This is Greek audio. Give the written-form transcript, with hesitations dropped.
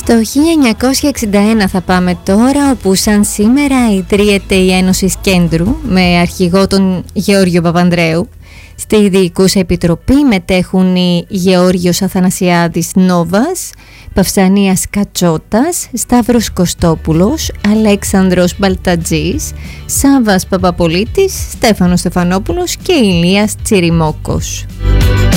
Το 1961 θα πάμε τώρα, όπου σαν σήμερα ιδρύεται η Ένωση Κέντρου με αρχηγό τον Γεώργιο Παπανδρέου. Στη Διοικούσα Επιτροπή μετέχουν οι Γεώργιος Αθανασιάδης Νόβας, Παυσανίας Κατσότας, Σταύρος Κωστόπουλος, Αλέξανδρος Μπαλτατζής, Σάββας Παπαπολίτης, Στέφανος Στεφανόπουλος και Ηλίας Τσιριμόκος.